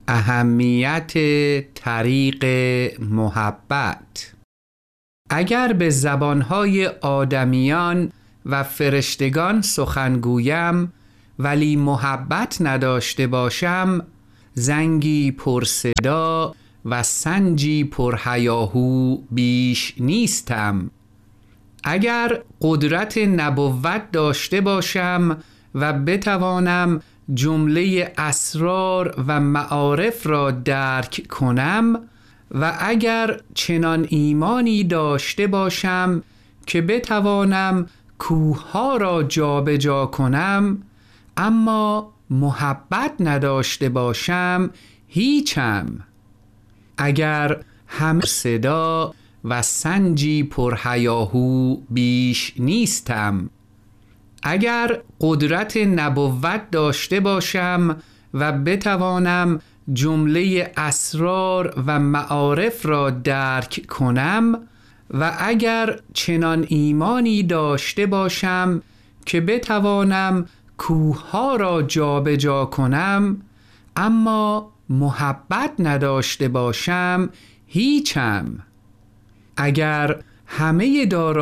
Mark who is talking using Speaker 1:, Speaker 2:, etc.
Speaker 1: اهمیت طریق محبت. اگر به زبانهای آدمیان و فرشتگان سخن گویم ولی محبت نداشته باشم، زنگی پر صدا و سنجی پر هیاهو بیش نیستم. اگر قدرت نبوت داشته باشم و بتوانم جمله اسرار و معارف را درک کنم و اگر چنان ایمانی داشته باشم که بتوانم کوه‌ها را جابجا کنم، اما محبت نداشته باشم، هیچم. اگر همه صدا و سنجی پر هیاهو بیش نیستم. اگر قدرت نبوت داشته باشم و بتوانم جمله اسرار و معارف را درک کنم و اگر چنان ایمانی داشته باشم که بتوانم کوه‌ها را جابجا کنم، اما محبت نداشته باشم، هیچم. اگر همه